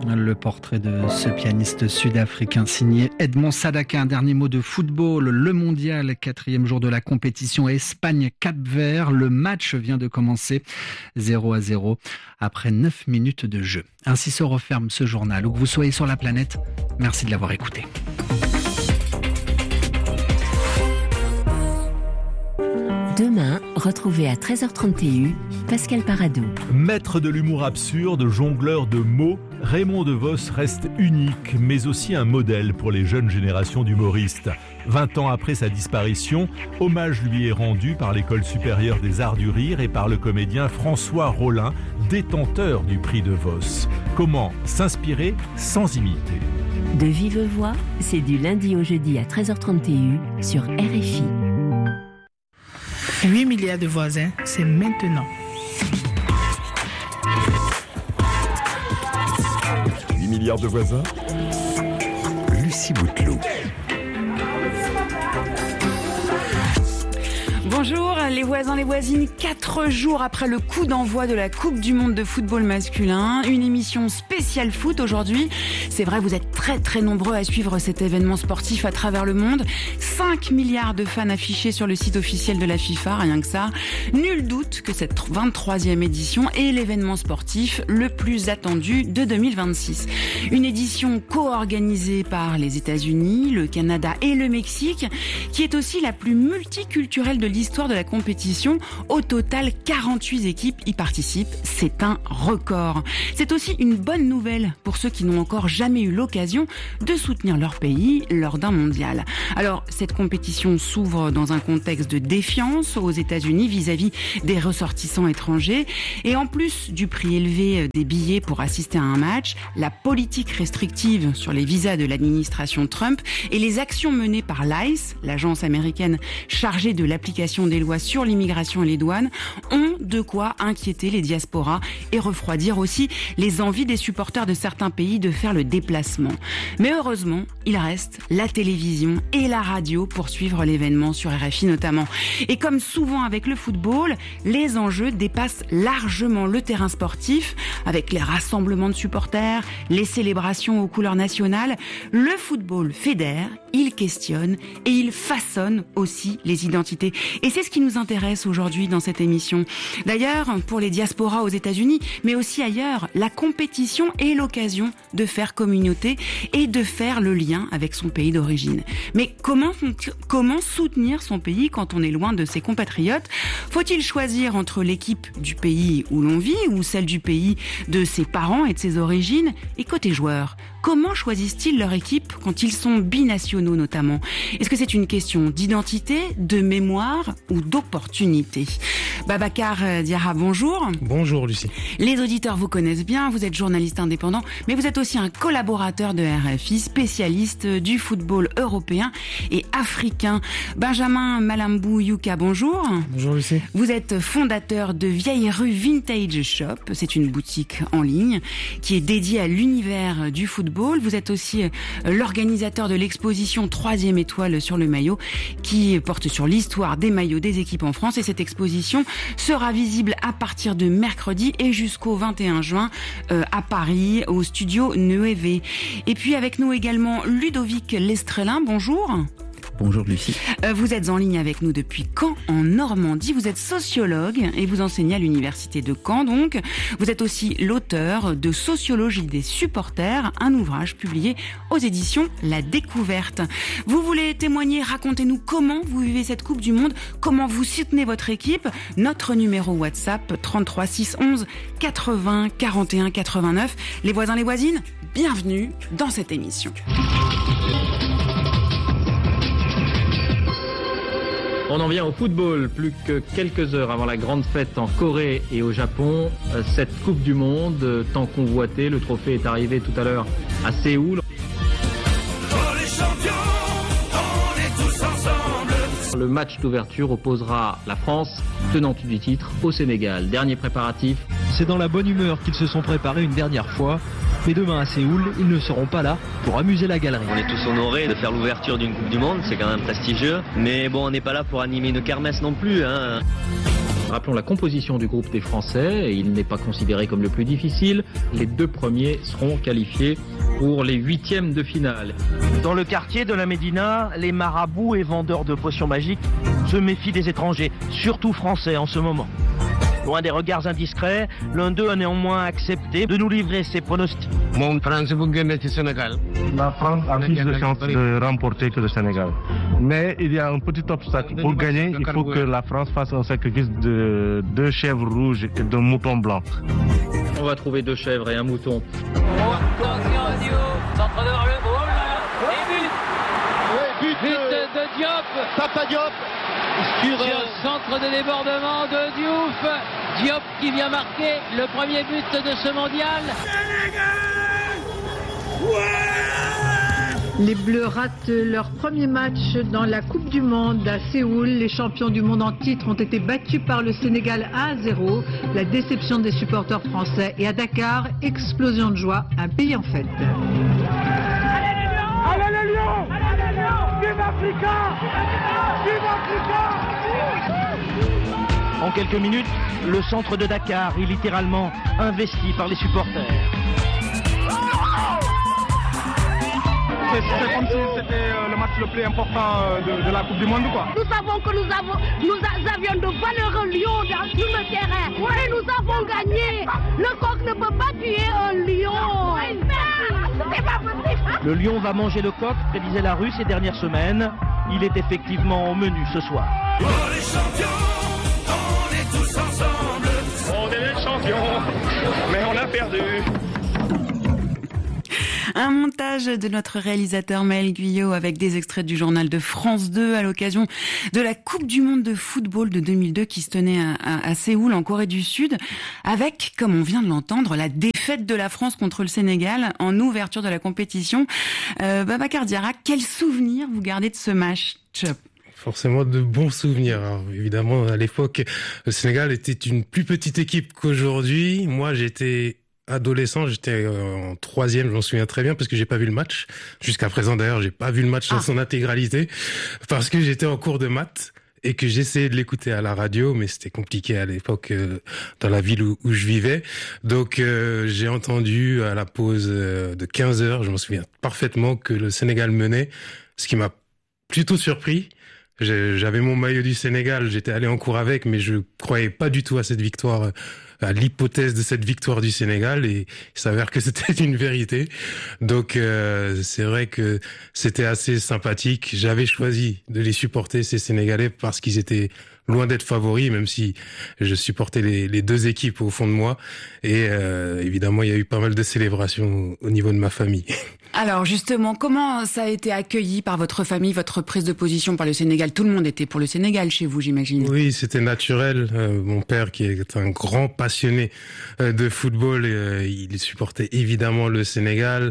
Le portrait de ce pianiste sud-africain signé Edmond Sadaka. Un dernier mot de football. Le mondial, 4e jour de la compétition, Espagne-Cap-Vert. Le match vient de commencer 0-0 après 9 minutes de jeu. Ainsi se referme ce journal. Où que vous soyez sur la planète, merci de l'avoir écouté. Demain, retrouvez à 13h30 TU Pascal Paradou. Maître de l'humour absurde, jongleur de mots, Raymond DeVos reste unique, mais aussi un modèle pour les jeunes générations d'humoristes. 20 ans après sa disparition, hommage lui est rendu par l'École supérieure des arts du rire et par le comédien François Rollin, détenteur du prix DeVos. Comment s'inspirer sans imiter ? De vive voix, c'est du lundi au jeudi à 13h30 TU sur RFI. 8 milliards de voisins, c'est maintenant. 8 milliards de voisins. Lucie Bouteloup. Bonjour les voisins, les voisines, 4 jours après le coup d'envoi de la Coupe du Monde de football masculin, une émission spéciale foot aujourd'hui. C'est vrai, vous êtes très nombreux à suivre cet événement sportif à travers le monde. 5 milliards de fans affichés sur le site officiel de la FIFA, rien que ça. Nul doute que cette 23e édition est l'événement sportif le plus attendu de 2026. Une édition co-organisée par les États-Unis, le Canada et le Mexique, qui est aussi la plus multiculturelle de l'histoire de la compétition. Au total, 48 équipes y participent. C'est un record. C'est aussi une bonne nouvelle pour ceux qui n'ont encore jamais eu l'occasion de soutenir leur pays lors d'un mondial. Alors, cette compétition s'ouvre dans un contexte de défiance aux États-Unis vis-à-vis des ressortissants étrangers. Et en plus du prix élevé des billets pour assister à un match, la politique restrictive sur les visas de l'administration Trump et les actions menées par l'ICE, l'agence américaine chargée de l'application des lois sur l'immigration et les douanes, ont de quoi inquiéter les diasporas et refroidir aussi les envies des supporters de certains pays de faire le déplacement. Mais heureusement, il reste la télévision et la radio pour suivre l'événement sur RFI notamment. Et comme souvent avec le football, les enjeux dépassent largement le terrain sportif, avec les rassemblements de supporters, les célébrations aux couleurs nationales. Le football fédère, il questionne et il façonne aussi les identités. Et c'est ce qui nous intéresse aujourd'hui dans cette émission. D'ailleurs, pour les diasporas aux États-Unis, mais aussi ailleurs, la compétition est l'occasion de faire communauté et de faire le lien avec son pays d'origine. Mais comment soutenir son pays quand on est loin de ses compatriotes ? Faut-il choisir entre l'équipe du pays où l'on vit ou celle du pays de ses parents et de ses origines ? Et côté joueurs, comment choisissent-ils leur équipe quand ils sont binationaux notamment ? Est-ce que c'est une question d'identité, de mémoire ou d'opportunité ? Babacar Diarra, bonjour. Bonjour Lucie. Les auditeurs vous connaissent bien, vous êtes journaliste indépendant, mais vous êtes aussi un collaborateur de RFI, spécialiste du football européen et africain. Benjamin Malambou Yuka, bonjour. Bonjour Lucie. Vous êtes fondateur de Vieille Rue Vintage Shop, c'est une boutique en ligne qui est dédiée à l'univers du football. Vous êtes aussi l'organisateur de l'exposition 3e étoile sur le maillot qui porte sur l'histoire des maillots des équipes en France, et cette exposition sera visible à partir de mercredi et jusqu'au 21 juin à Paris au studio Neuve. Et puis avec nous également Ludovic Lestrelin, bonjour. Bonjour Lucie. Vous êtes en ligne avec nous depuis Caen en Normandie. Vous êtes sociologue et vous enseignez à l'université de Caen donc. Vous êtes aussi l'auteur de Sociologie des supporters, un ouvrage publié aux éditions La Découverte. Vous voulez témoigner, racontez-nous comment vous vivez cette Coupe du Monde, comment vous soutenez votre équipe. Notre numéro WhatsApp 33 611 80 41 89. Les voisins, les voisines, bienvenue dans cette émission. On en vient au football, plus que quelques heures avant la grande fête en Corée et au Japon. Cette Coupe du Monde, tant convoitée, le trophée est arrivé tout à l'heure à Séoul. Oh les champions, on est tous ensemble. Le match d'ouverture opposera la France, tenante du titre, au Sénégal. Dernier préparatif. C'est dans la bonne humeur qu'ils se sont préparés une dernière fois. Mais demain à Séoul, ils ne seront pas là pour amuser la galerie. On est tous honorés de faire l'ouverture d'une Coupe du Monde, c'est quand même prestigieux. Mais bon, on n'est pas là pour animer une kermesse non plus, hein. Rappelons la composition du groupe des Français, et il n'est pas considéré comme le plus difficile. Les 2 premiers seront qualifiés pour les 8e de finale. Dans le quartier de la Médina, les marabouts et vendeurs de potions magiques se méfient des étrangers, surtout français en ce moment. Loin des regards indiscrets, l'un d'eux a néanmoins accepté de nous livrer ses pronostics. La France a plus de chances de remporter que le Sénégal. Mais il y a un petit obstacle. Pour gagner, il faut que la France fasse un sacrifice de 2 chèvres rouges et d'un mouton blanc. On va trouver 2 chèvres et un mouton. But de Diop. Papa Diop. Sur centre de débordement de Diouf. Diop qui vient marquer le premier but de ce mondial. Les Bleus ratent leur premier match dans la Coupe du Monde à Séoul. Les champions du monde en titre ont été battus par le Sénégal 1-0. La déception des supporters français. Et à Dakar, explosion de joie, un pays en fête. Allez les Lions! Allez les Lions! Vive Africa! Vive Africa! En quelques minutes, le centre de Dakar est littéralement investi par les supporters. C'est comme si c'était le match le plus important de la Coupe du Monde, quoi. Nous savons que nous avions de valeureux lions sur le terrain. Et nous avons gagné. Le coq ne peut pas tuer un lion. C'est pas possible. Le lion va manger le coq, prédisait la rue ces dernières semaines. Il est effectivement au menu ce soir. Oh les champions, on est tous ensemble. On est les champions, mais on a perdu. Un montage de notre réalisateur Maël Guyot avec des extraits du journal de France 2 à l'occasion de la Coupe du Monde de football de 2002 qui se tenait à Séoul en Corée du Sud avec, comme on vient de l'entendre, la défaite de la France contre le Sénégal en ouverture de la compétition. Babacar Diarra, quel souvenir vous gardez de ce match? Forcément de bons souvenirs. Alors, évidemment, à l'époque, le Sénégal était une plus petite équipe qu'aujourd'hui. Moi, j'étais adolescent, j'étais en 3e, je m'en souviens très bien parce que j'ai pas vu le match. Jusqu'à présent d'ailleurs, j'ai pas vu le match dans son intégralité parce que j'étais en cours de maths et que j'essayais de l'écouter à la radio, mais c'était compliqué à l'époque dans la ville où je vivais. Donc j'ai entendu à la pause de 15h, je m'en souviens parfaitement, que le Sénégal menait, ce qui m'a plutôt surpris. J'avais mon maillot du Sénégal, j'étais allé en cours avec, mais je croyais pas du tout à cette victoire, à l'hypothèse de cette victoire du Sénégal, et il s'avère que c'était une vérité. Donc c'est vrai que c'était assez sympathique. J'avais choisi de les supporter, ces Sénégalais, parce qu'ils étaient loin d'être favoris, même si je supportais les 2 équipes au fond de moi. Et évidemment, il y a eu pas mal de célébrations au niveau de ma famille. Alors justement, comment ça a été accueilli par votre famille, votre prise de position par le Sénégal? Tout le monde était pour le Sénégal chez vous, j'imagine. Oui, c'était naturel. Mon père, qui est un grand passionné de football, il supportait évidemment le Sénégal,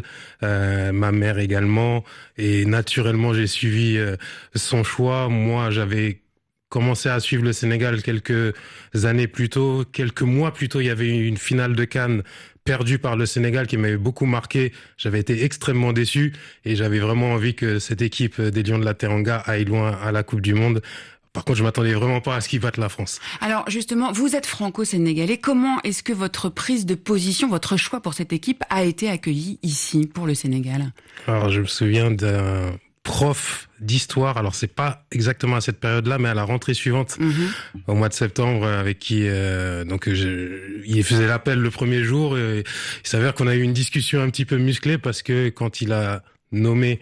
ma mère également. Et naturellement, j'ai suivi son choix. Moi, j'avais commencé à suivre le Sénégal quelques années plus tôt. Quelques mois plus tôt, il y avait une finale de CAN perdue par le Sénégal qui m'avait beaucoup marqué. J'avais été extrêmement déçu et j'avais vraiment envie que cette équipe des Lions de la Teranga aille loin à la Coupe du Monde. Par contre, je m'attendais vraiment pas à ce qu'ils battent la France. Alors justement, vous êtes franco-sénégalais. Comment est-ce que votre prise de position, votre choix pour cette équipe a été accueilli ici pour le Sénégal? Alors je me souviens d'un prof d'histoire, alors c'est pas exactement à cette période-là, mais à la rentrée suivante, au mois de septembre, avec qui il faisait l'appel le premier jour. Et il s'avère qu'on a eu une discussion un petit peu musclée parce que quand il a nommé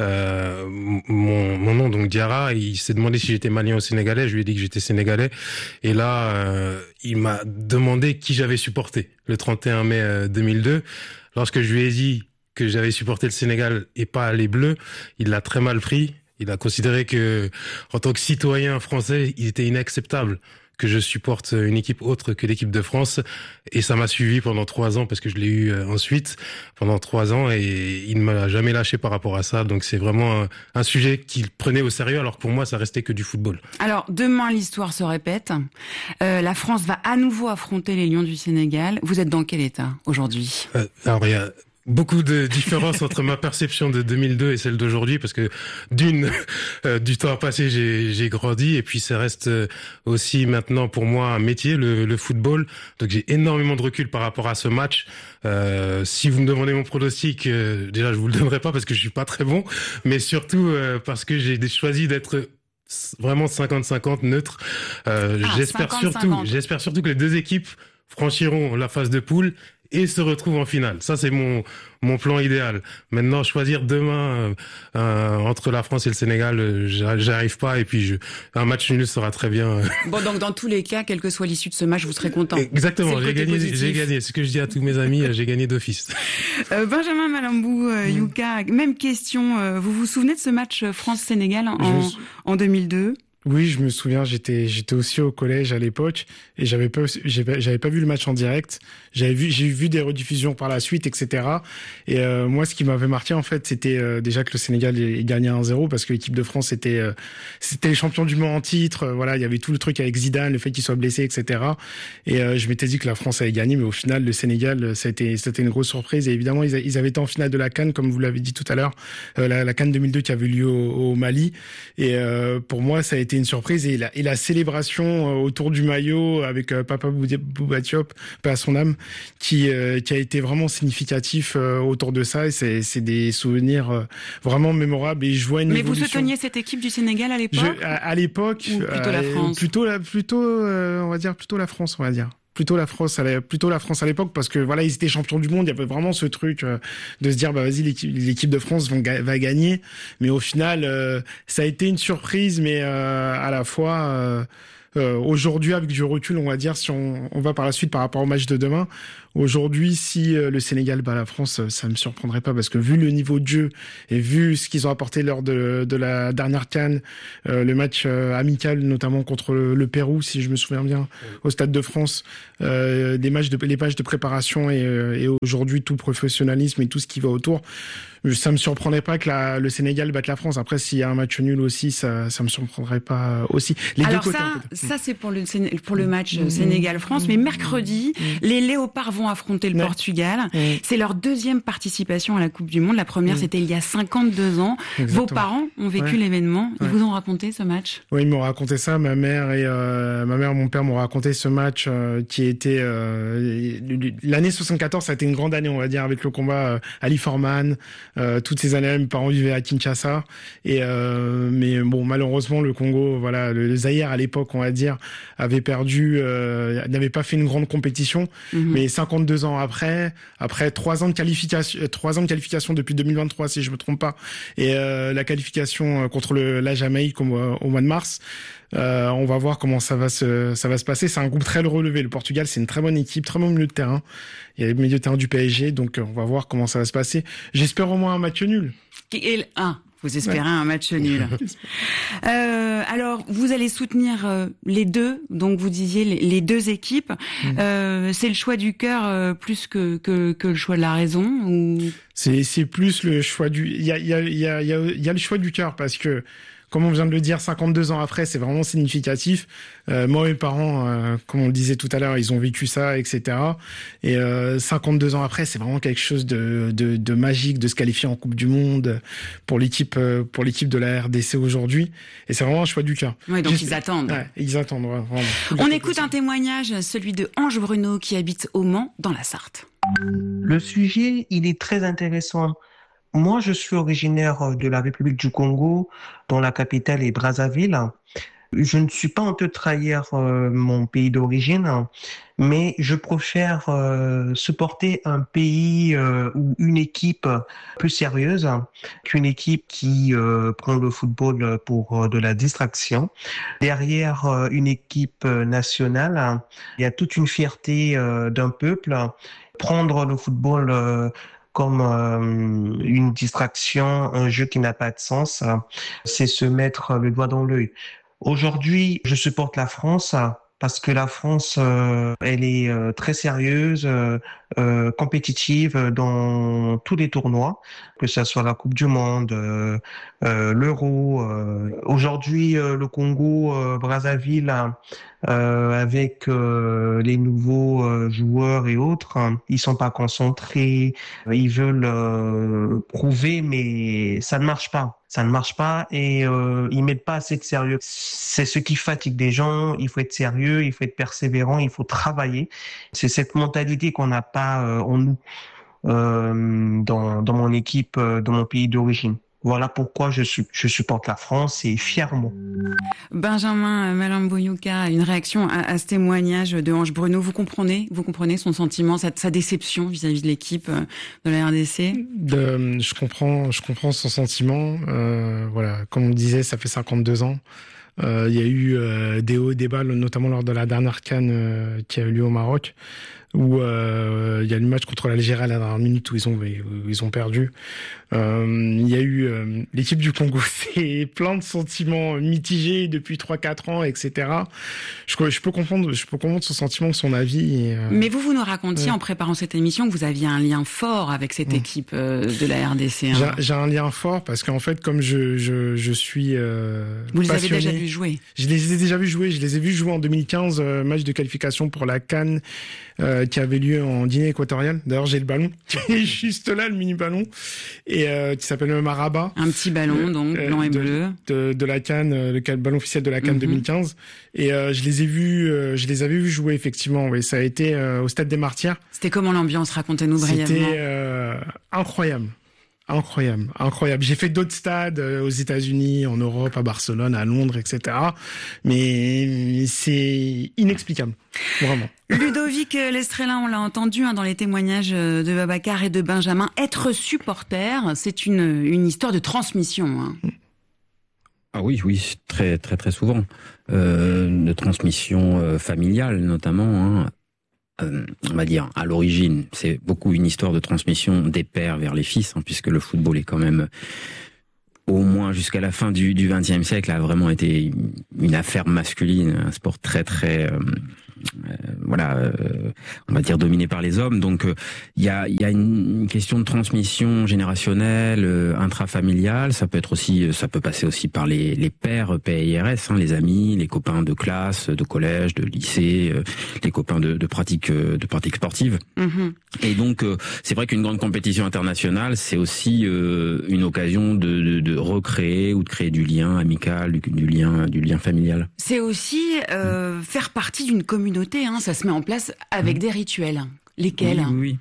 mon nom, donc Diarra, il s'est demandé si j'étais malien ou sénégalais. Je lui ai dit que j'étais sénégalais. Et là, il m'a demandé qui j'avais supporté le 31 mai 2002. Lorsque je lui ai dit que j'avais supporté le Sénégal et pas les Bleus, il l'a très mal pris. Il a considéré que, en tant que citoyen français, il était inacceptable que je supporte une équipe autre que l'équipe de France. Et ça m'a suivi pendant 3 ans, parce que je l'ai eu ensuite, pendant 3 ans, et il ne m'a jamais lâché par rapport à ça. Donc c'est vraiment un sujet qu'il prenait au sérieux, alors que pour moi, ça restait que du football. Alors, demain, l'histoire se répète. La France va à nouveau affronter les Lions du Sénégal. Vous êtes dans quel état aujourd'hui? Alors, il y a Beaucoup de différences entre ma perception de 2002 et celle d'aujourd'hui, parce que du temps passé, j'ai grandi, et puis ça reste aussi maintenant pour moi un métier, le football. Donc j'ai énormément de recul par rapport à ce match. Si vous me demandez mon pronostic, déjà je vous le donnerai pas parce que je suis pas très bon, mais surtout parce que j'ai choisi d'être vraiment 50-50 neutre. J'espère surtout que les deux équipes franchiront la phase de poule et se retrouvent en finale. Ça, c'est mon plan idéal. Maintenant, choisir demain entre la France et le Sénégal, j'arrive pas. Et puis, un match nul sera très bien. Bon, donc dans tous les cas, quelle que soit l'issue de ce match, vous serez content. Exactement, j'ai gagné. C'est ce que je dis à tous mes amis, j'ai gagné d'office. Benjamin Malambou, Yuka, même question. Vous vous souvenez de ce match France-Sénégal en 2002 ? Oui, je me souviens, j'étais aussi au collège à l'époque et j'avais pas vu le match en direct. J'ai vu des rediffusions par la suite, etc. Et moi, ce qui m'avait marqué en fait, c'était déjà que le Sénégal gagnait 1-0 parce que l'équipe de France c'était les champions du monde en titre. Voilà, il y avait tout le truc avec Zidane, le fait qu'il soit blessé, etc. Et je m'étais dit que la France allait gagner, mais au final, le Sénégal, c'était une grosse surprise. Et évidemment, ils avaient été en finale de la CAN, comme vous l'avez dit tout à l'heure, la CAN 2002 qui avait eu lieu au Mali. Et pour moi, ça a été une surprise, et la célébration autour du maillot avec Papa Bouba Diop, paix à son âme, qui a été vraiment significatif autour de ça, et c'est des souvenirs vraiment mémorables. Et je vois une évolution. Mais vous souteniez cette équipe du Sénégal à l'époque ? À l'époque, ou plutôt la France ? On va dire plutôt la France, on va dire. Plutôt la France à l'époque, parce que voilà, ils étaient champions du monde. Il y avait vraiment ce truc de se dire bah vas-y, l'équipe de France va gagner. Mais au final, ça a été une surprise, mais à la fois aujourd'hui, avec du recul, on va dire, si on va par la suite par rapport au match de demain. Aujourd'hui, si le Sénégal bat la France, ça me surprendrait pas, parce que vu le niveau de jeu et vu ce qu'ils ont apporté lors de la dernière CAN, le match amical notamment contre le Pérou, si je me souviens bien, au Stade de France, les matchs de préparation et aujourd'hui tout le professionnalisme et tout ce qui va autour, ça me surprendrait pas que le Sénégal batte la France. Après, s'il y a un match nul aussi, ça me surprendrait pas aussi. Alors ça c'est pour le match Sénégal-France, mais mercredi, les Léopards vont affronter le Portugal. C'est leur deuxième participation à la Coupe du Monde. La première, c'était il y a 52 ans. Exactement. Vos parents ont vécu l'événement. Ils vous ont raconté ce match ? Oui, ils m'ont raconté ça. Ma mère et mon père m'ont raconté ce match qui était l'année 74. Ça a été une grande année, on va dire, avec le combat Ali Forman. Toutes ces années-là, mes parents vivaient à Kinshasa. Mais bon, malheureusement, le Congo, voilà, le Zaïre à l'époque, on va dire, avait perdu, n'avait pas fait une grande compétition. Mais 52 ans après 3 ans de qualification depuis 2023, si je me trompe pas, et la qualification contre la Jamaïque au mois de mars. On va voir comment ça va se passer. C'est un groupe très relevé. Le Portugal, c'est une très bonne équipe, très bon milieu de terrain. Il y a le milieu de terrain du PSG, donc on va voir comment ça va se passer. J'espère au moins un match nul. Vous espérez un match nul. Alors, vous allez soutenir les deux. Donc, vous disiez les deux équipes. C'est le choix du cœur plus que le choix de la raison, ou... C'est plus le choix il y a le choix du cœur, parce que, comme on vient de le dire, 52 ans après, c'est vraiment significatif. Moi, mes parents, comme on le disait tout à l'heure, ils ont vécu ça, etc. Et 52 ans après, c'est vraiment quelque chose de magique de se qualifier en Coupe du Monde pour l'équipe de la RDC aujourd'hui. Et c'est vraiment un choix du cœur. Oui, donc ils attendent. Ouais, ils attendent, vraiment. On écoute un témoignage, celui de Ange Bruno, qui habite au Mans, dans la Sarthe. Le sujet, il est très intéressant. Moi, je suis originaire de la République du Congo, dont la capitale est Brazzaville. Je ne suis pas en train de trahir mon pays d'origine, mais je préfère supporter un pays ou une équipe plus sérieuse qu'une équipe qui prend le football pour de la distraction. Derrière une équipe nationale, il y a toute une fierté d'un peuple. Prendre le football comme une distraction, un jeu qui n'a pas de sens, c'est se mettre le doigt dans l'œil. Aujourd'hui, je supporte la France parce que la France, elle est très sérieuse, compétitive dans tous les tournois, que ce soit la Coupe du Monde, l'Euro. Aujourd'hui, le Congo, Brazzaville, avec les nouveaux joueurs et autres, ils sont pas concentrés, ils veulent prouver, mais ça ne marche pas. Ça ne marche pas et ils mettent pas assez de sérieux. C'est ce qui fatigue des gens. Il faut être sérieux, il faut être persévérant, il faut travailler. C'est cette mentalité qu'on n'a pas en nous, dans mon équipe, dans mon pays d'origine. Voilà pourquoi je supporte la France et fièrement. Benjamin Malamboyouka, une réaction à ce témoignage de Ange Bruno. Vous comprenez son sentiment, sa déception vis-à-vis de l'équipe de la RDC? Je comprends son sentiment. Voilà, comme on le disait, ça fait 52 ans. Il y a eu des hauts et des bas, notamment lors de la dernière CAN qui a eu lieu au Maroc, où il y a le match contre l'Algérie à la dernière minute où ils ont perdu. Il y a eu l'équipe du Congo, c'est plein de sentiments mitigés depuis 3-4 ans, etc. Je peux comprendre son sentiment, son avis. Mais vous nous racontiez en préparant cette émission que vous aviez un lien fort avec cette équipe de la RDC. Hein. J'ai un lien fort parce qu'en fait, comme je suis vous les avez déjà vus jouer? Je les ai déjà vus jouer. Je les ai vus jouer en 2015, match de qualification pour la CAN qui avait lieu en Guinée équatoriale. D'ailleurs, j'ai le ballon qui est juste là, le mini ballon, et qui s'appelle le Maraba. Un petit ballon, donc blanc et bleu. De la CAN, le ballon officiel de la CAN 2015. Et je les avais vus jouer effectivement. Oui, ça a été au Stade des Martyrs. C'était comment l'ambiance? Racontez-nous brièvement. C'était incroyable. Incroyable. J'ai fait d'autres stades aux États-Unis, en Europe, à Barcelone, à Londres, etc. Mais c'est inexplicable, vraiment. Ludovic Lestrelin, on l'a entendu dans les témoignages de Babacar et de Benjamin. Être supporter, c'est une histoire de transmission. Hein. Ah oui, très très très souvent. De transmission familiale notamment. Hein. On va dire, à l'origine, c'est beaucoup une histoire de transmission des pères vers les fils, puisque le football est quand même, au moins jusqu'à la fin du XXe siècle, a vraiment été une affaire masculine, un sport très très on va dire dominé par les hommes. Donc il y a une question de transmission générationnelle, intrafamiliale. Ça peut passer aussi par les pairs, PIRS, les amis, les copains de classe, de collège, de lycée, les copains de pratiques sportives. Mm-hmm. Et donc c'est vrai qu'une grande compétition internationale, c'est aussi une occasion de recréer ou de créer du lien amical, du lien familial. C'est aussi faire partie d'une communauté. Ça se met en place avec des rituels. Lesquels? Oui.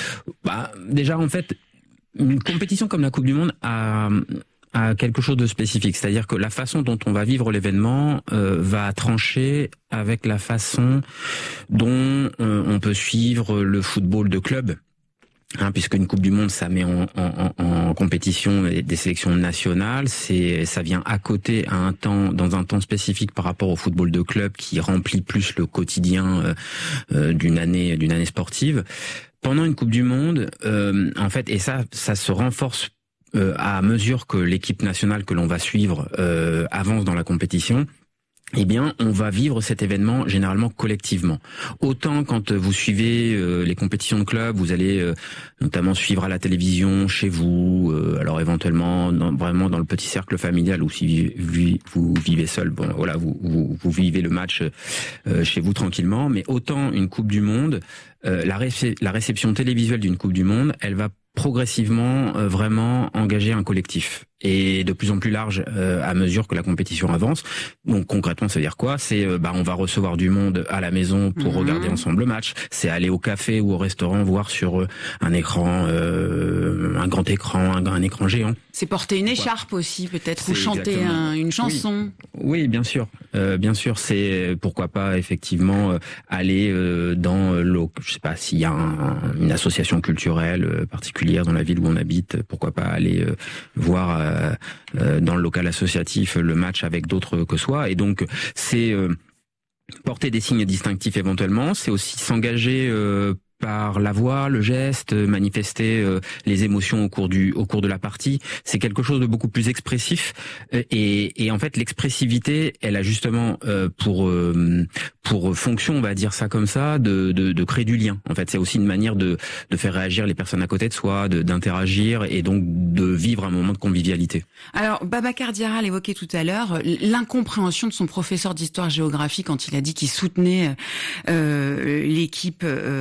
Déjà, en fait, une compétition comme la Coupe du Monde a quelque chose de spécifique. C'est-à-dire que la façon dont on va vivre l'événement va trancher avec la façon dont on peut suivre le football de club. Puisqu'une Coupe du Monde, ça met en compétition des sélections nationales, ça vient à côté dans un temps spécifique par rapport au football de club qui remplit plus le quotidien d'une année sportive. Pendant une Coupe du Monde, en fait, et ça se renforce à mesure que l'équipe nationale que l'on va suivre avance dans la compétition. Eh bien, on va vivre cet événement généralement collectivement. Autant quand vous suivez les compétitions de club, vous allez notamment suivre à la télévision, chez vous, alors éventuellement vraiment dans le petit cercle familial, ou si vous vivez seul, bon voilà, vous vivez le match chez vous tranquillement. Mais autant une Coupe du Monde, la réception télévisuelle d'une Coupe du Monde, elle va progressivement vraiment engager un collectif, et de plus en plus large à mesure que la compétition avance. Donc concrètement, ça veut dire quoi? C'est on va recevoir du monde à la maison pour regarder ensemble le match. C'est aller au café ou au restaurant voir sur un écran, un grand écran, un écran géant. C'est porter une écharpe aussi peut-être, ou chanter une chanson. Oui, bien sûr. C'est pourquoi pas effectivement aller dans je sais pas s'il y a une association culturelle particulière dans la ville où on habite, pourquoi pas aller voir dans le local associatif le match avec d'autres que soi. Et donc c'est porter des signes distinctifs éventuellement, c'est aussi s'engager par la voix, le geste, manifester les émotions au cours de la partie. C'est quelque chose de beaucoup plus expressif, et en fait l'expressivité, elle a justement pour pour fonction, on va dire ça comme ça, de créer du lien. En fait, c'est aussi une manière de faire réagir les personnes à côté de soi, d'interagir et donc de vivre un moment de convivialité. Alors, Babacar Diarra l'évoquait tout à l'heure, l'incompréhension de son professeur d'histoire-géographie quand il a dit qu'il soutenait l'équipe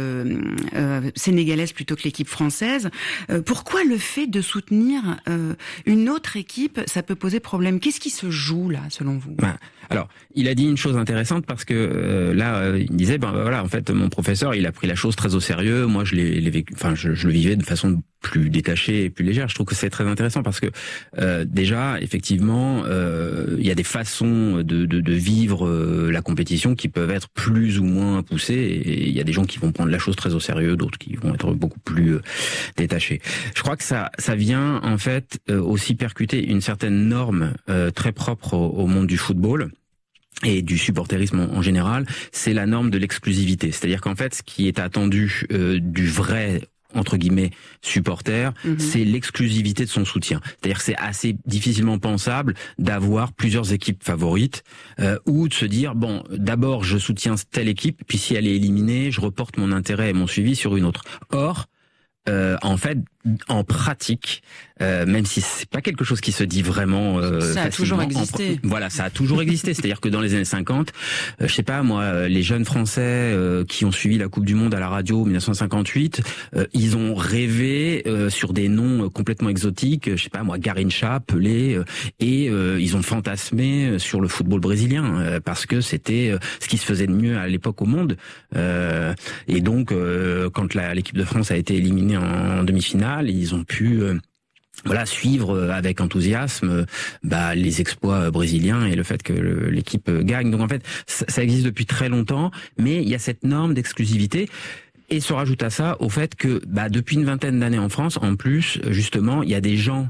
sénégalaise plutôt que l'équipe française. Pourquoi le fait de soutenir une autre équipe, ça peut poser problème? Qu'est-ce qui se joue là, selon vous? Alors, il a dit une chose intéressante parce que il disait, voilà, en fait, mon professeur, il a pris la chose très au sérieux. Moi, je l'ai vécu, je le vivais de façon plus détachée et plus légère. Je trouve que c'est très intéressant parce que déjà, effectivement, il y a des façons de vivre la compétition qui peuvent être plus ou moins poussées. Et il y a des gens qui vont prendre la chose très au sérieux, d'autres qui vont être beaucoup plus détachés. Je crois que ça vient en fait aussi percuter une certaine norme très propre au monde du football et du supporterisme en général, c'est la norme de l'exclusivité. C'est-à-dire qu'en fait, ce qui est attendu du vrai entre guillemets supporter, c'est l'exclusivité de son soutien. C'est-à-dire que c'est assez difficilement pensable d'avoir plusieurs équipes favorites ou de se dire bon, d'abord je soutiens telle équipe, puis si elle est éliminée, je reporte mon intérêt et mon suivi sur une autre. Or, en fait, en pratique, même si c'est pas quelque chose qui se dit vraiment ça a toujours existé. Voilà, ça a toujours existé. C'est-à-dire que dans les années 50, je sais pas moi, les jeunes Français qui ont suivi la Coupe du Monde à la radio en 1958, ils ont rêvé sur des noms complètement exotiques, je sais pas moi, Garrincha, Pelé, et ils ont fantasmé sur le football brésilien parce que c'était ce qui se faisait de mieux à l'époque au monde. Et donc, quand l'équipe de France a été éliminée en demi-finale, ils ont pu suivre avec enthousiasme les exploits brésiliens et le fait que l'équipe gagne. Donc en fait, ça existe depuis très longtemps, mais il y a cette norme d'exclusivité. Et se rajoute à ça au fait que depuis une vingtaine d'années en France, en plus, justement, il y a des gens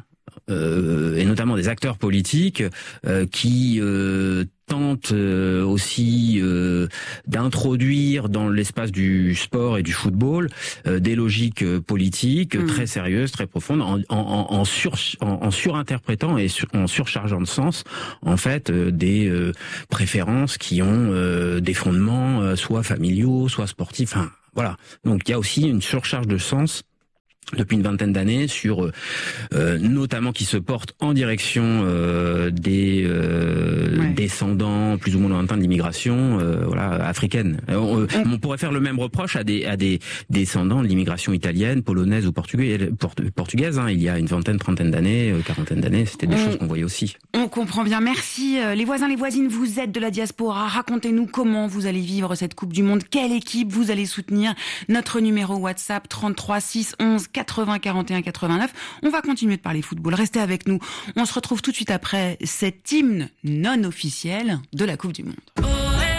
et notamment des acteurs politiques qui tentent aussi d'introduire dans l'espace du sport et du football des logiques politiques très sérieuses, très profondes, en surinterprétant et en surchargeant de sens en fait des préférences qui ont des fondements soit familiaux, soit sportifs. Enfin, voilà. Donc il y a aussi une surcharge de sens depuis une vingtaine d'années sur notamment qui se porte en direction des descendants plus ou moins lointains de l'immigration africaine. On pourrait faire le même reproche à des descendants de l'immigration italienne, polonaise ou portugaise. Il y a une vingtaine, trentaine d'années, quarantaine d'années, c'était des choses qu'on voyait aussi. On comprend bien. Merci. Les voisins, les voisines, vous êtes de la diaspora. Racontez-nous comment vous allez vivre cette Coupe du Monde. Quelle équipe vous allez soutenir? Notre numéro WhatsApp 33 6 11 80 41 89. On va continuer de parler football. Restez avec nous. On se retrouve tout de suite après cet hymne non officiel de la Coupe du Monde.